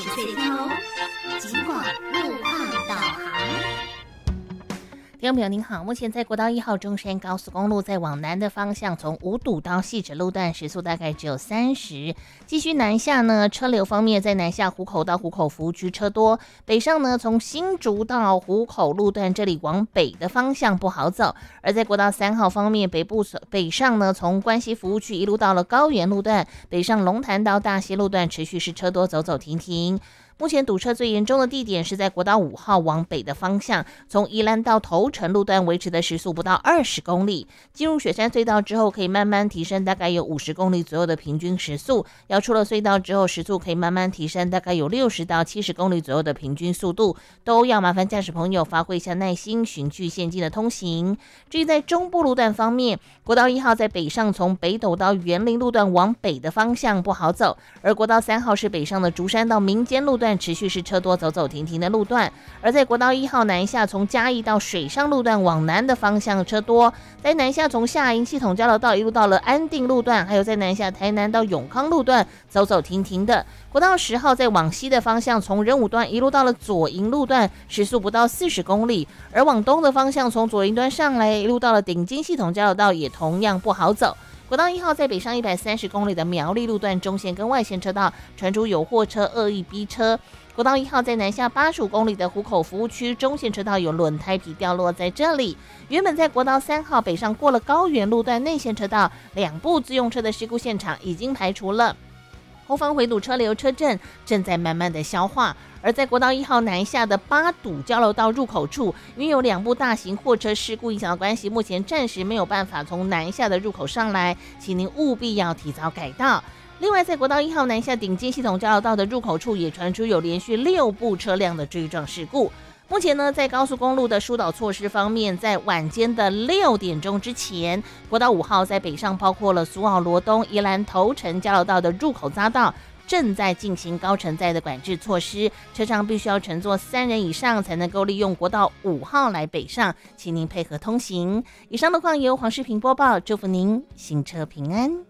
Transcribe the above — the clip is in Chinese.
岁天哦。尽管路况导航。 听众朋友您好，目前在国道1号中山高速公路在往南的方向，从五堵到汐止路段时速大概只有30，继续南下呢，车流方面在南下湖口到湖口服务区车多，北上呢从新竹到湖口路段这里往北的方向不好走，而在国道3号方面，北上呢从关西服务区一路到了高原路段，北上龙潭到大溪路段持续是车多走走停停。目前堵车最严重的地点是在国道5号往北的方向，从宜兰到头城路段维持的时速不到20公里，进入雪山隧道之后可以慢慢提升，大概有50公里左右的平均时速，要出了隧道之后时速可以慢慢提升，大概有60到70公里左右的平均速度，都要麻烦驾驶朋友发挥一下耐心，循序渐进的通行。至于在中部路段方面，国道1号在北上从北斗到园林路段往北的方向不好走，而国道3号是北上的竹山到民间路段持续是车多走走停停的路段，而在国道1号南下从嘉义到水上路段往南的方向车多，在南下从下营系统交流道一路到了安定路段，还有在南下台南到永康路段走走停停的。国道10号在往西的方向从仁武段一路到了左营路段，时速不到40公里，而往东的方向从左营段上来一路到了顶金系统交流道也同样不好走。国道1号在北上130公里的苗栗路段中线跟外线车道传出有货车恶意逼车。国道1号在南下85公里的湖口服务区中线车道有轮胎皮掉落在这里。原本在国道3号北上过了高原路段内线车道2部自用车的事故现场已经排除了，后方回堵车流车阵正在慢慢的消化。而在国道1号南下的八堵交流道入口处，因为有2部大型货车事故影响的关系，目前暂时没有办法从南下的入口上来，请您务必要提早改道。另外在国道1号南下顶尖系统交流道的入口处也传出有连续6部车辆的追撞事故。目前呢，在高速公路的疏导措施方面，在晚间的6点钟之前，国道5号在北上包括了苏澳罗东、宜兰头城交流道的入口匝道正在进行高承载的管制措施，车上必须要乘坐3人以上才能够利用国道5号来北上，请您配合通行。以上的况由黄世平播报，祝福您行车平安。